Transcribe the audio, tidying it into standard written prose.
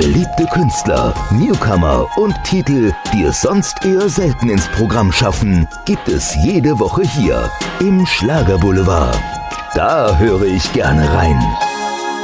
Beliebte Künstler, Newcomer und Titel, die es sonst eher selten ins Programm schaffen, gibt es jede Woche hier im Schlagerboulevard. Da höre ich gerne rein.